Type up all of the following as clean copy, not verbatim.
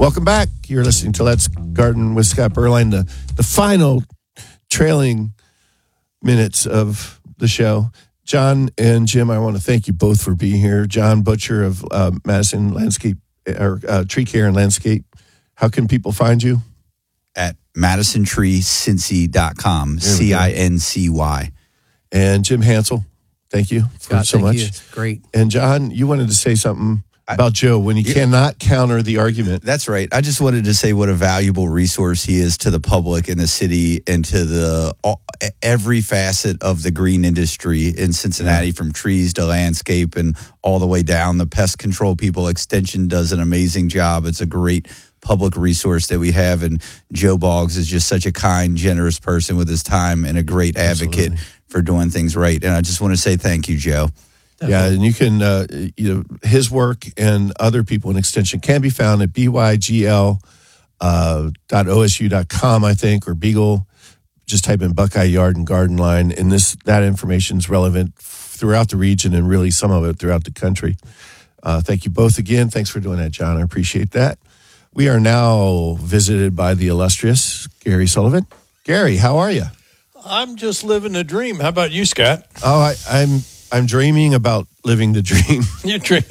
Welcome back. You're listening to Let's Garden with Scott Berline, the final trailing minutes of the show. John and Jim, I want to thank you both for being here. John Butcher of Madison Landscape, or Tree Care and Landscape. How can people find you? At MadisonTreeCincy.com, CINCY. And Jim Hansel, thank you Scott, so much. You. It's great. And John, you wanted to say something about Joe when he cannot counter the argument. That's right. I just wanted to say what a valuable resource he is to the public in the city and to every facet of the green industry in Cincinnati, from trees to landscape and all the way down. The pest control people, Extension does an amazing job. It's a great public resource that we have, and Joe Boggs is just such a kind, generous person with his time and a great advocate for doing things right. And I just want to say thank you, Joe. Yeah, and you can, his work and other people in Extension can be found at bygl.osu.com, I think, or Beagle. Just type in Buckeye Yard and Garden Line, and that information is relevant throughout the region and really some of it throughout the country. Thank you both again. Thanks for doing that, John. I appreciate that. We are now visited by the illustrious Gary Sullivan. Gary, how are you? I'm just living a dream. How about you, Scott? Oh, I'm dreaming about living the dream. You dream?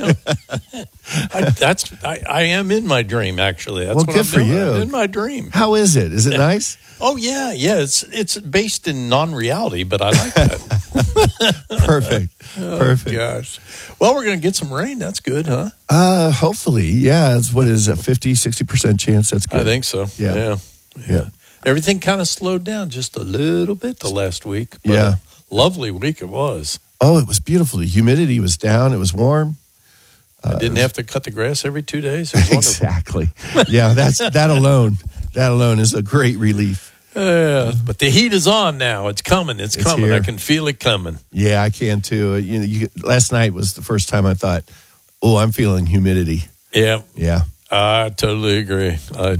I am in my dream, actually. That's well, what good I'm for doing. you. I'm in my dream. How is it? Is it nice? Oh, yeah. It's based in non-reality, but I like that. Perfect. Perfect. Gosh. Well, we're going to get some rain. That's good, huh? Hopefully. Yeah. It's what is a 50, 60% chance. That's good. I think so. Yeah. Everything kind of slowed down just a little bit the last week. But yeah. Lovely week it was. Oh, it was beautiful. The humidity was down. It was warm. I didn't have to cut the grass every 2 days. It was wonderful. Exactly. Yeah, that alone is a great relief. But the heat is on now. It's coming. It's coming. Here. I can feel it coming. Yeah, I can too. Last night was the first time I thought, "Oh, I'm feeling humidity." Yeah. Yeah. I totally agree.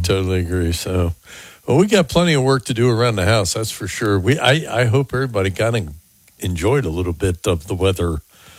So, well, we got plenty of work to do around the house. That's for sure. I hope everybody kind of enjoyed a little bit of the weather,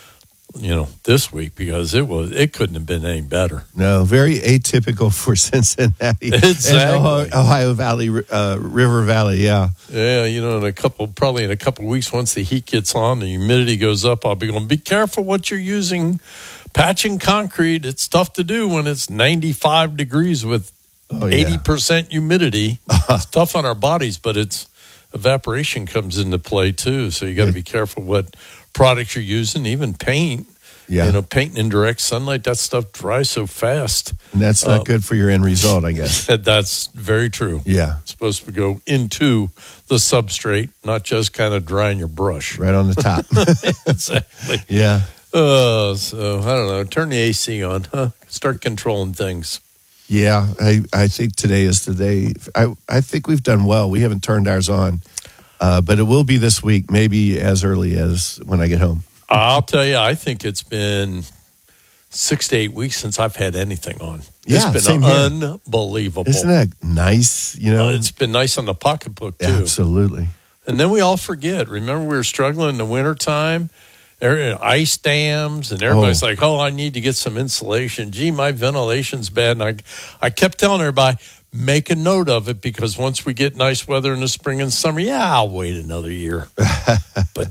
this week, because it couldn't have been any better. No, very atypical for Cincinnati. Exactly. And Ohio Valley, River Valley, yeah. Yeah, in a couple weeks, once the heat gets on, the humidity goes up, I'll be going, be careful what you're using. Patching concrete, it's tough to do when it's 95 degrees with 80% humidity. It's tough on our bodies, but evaporation comes into play too. So you got to be careful what products you're using, even paint. Yeah. Paint in direct sunlight, that stuff dries so fast. And that's not good for your end result, I guess. That's very true. Yeah. It's supposed to go into the substrate, not just kind of drying your brush. Right on the top. Exactly. Yeah. So, I don't know. Turn the AC on, huh? Start controlling things. Yeah, I think today is the day. I think we've done well. We haven't turned ours on, but it will be this week, maybe as early as when I get home. I'll tell you, I think it's been 6 to 8 weeks since I've had anything on. Yeah, it's been unbelievable. Isn't that nice? It's been nice on the pocketbook, too. Absolutely. And then we all forget. Remember, we were struggling in the wintertime? Ice dams, and everybody's like, I need to get some insulation. Gee, my ventilation's bad. And I kept telling everybody, make a note of it, because once we get nice weather in the spring and summer, I'll wait another year. But,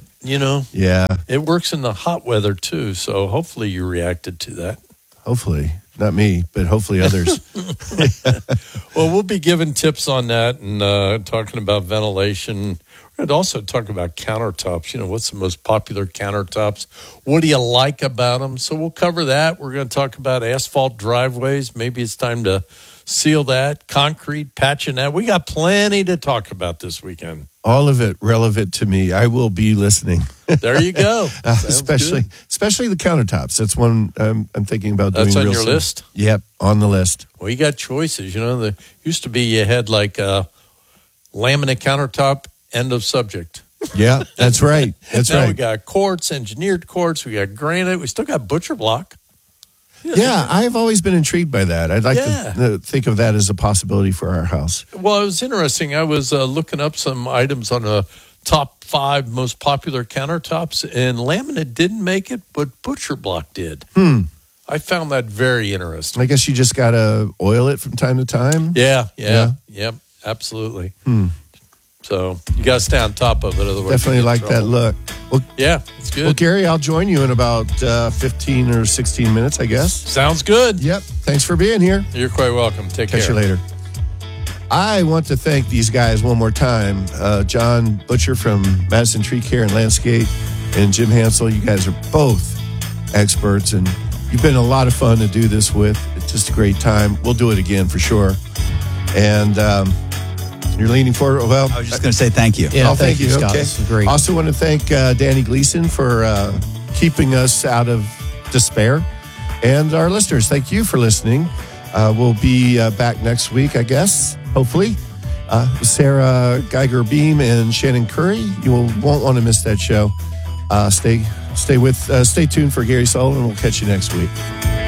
it works in the hot weather too. So hopefully you reacted to that. Hopefully. Not me, but hopefully others. Well, we'll be giving tips on that and talking about ventilation. We're going to also talk about countertops. What's the most popular countertops? What do you like about them? So we'll cover that. We're going to talk about asphalt driveways. Maybe it's time to seal that, concrete, patching that. We got plenty to talk about this weekend. All of it relevant to me. I will be listening. There you go. Especially the countertops. That's one I'm thinking about doing. That's on real your soon. list? Yep, on the list. Well, you got choices. There used to be you had like a laminate countertop, end of subject. Yeah, that's right. Now we got quartz, engineered quartz. We got granite. We still got butcher block. Yeah, I've always been intrigued by that. I'd like to think of that as a possibility for our house. Well, it was interesting. I was looking up some items on the top 5 most popular countertops, and laminate didn't make it, but butcher block did. I found that very interesting. I guess you just got to oil it from time to time. Yeah. Yep. Absolutely. So you got to stay on top of it. Otherwise, Definitely you get in like that trouble. look. Well, Yeah, it's good. well, Gary, I'll join you in about 15 or 16 minutes, I guess. Sounds good. Yep. Thanks for being here. You're quite welcome. Take care. Catch you later. I want to thank these guys one more time. John Butcher from Madison Tree Care and Landscape and Jim Hansel. You guys are both experts, and you've been a lot of fun to do this with. It's just a great time. We'll do it again for sure. And you're leaning forward. Well, I was just going to say thank you. Yeah, oh, thank you. Scott. Okay. This is great. Also want to thank Danny Gleason for keeping us out of despair. And our listeners, thank you for listening. We'll be back next week, I guess, hopefully. Sarah Geiger Beam and Shannon Curry. You won't want to miss that show. Stay tuned for Gary Sullivan. We'll catch you next week.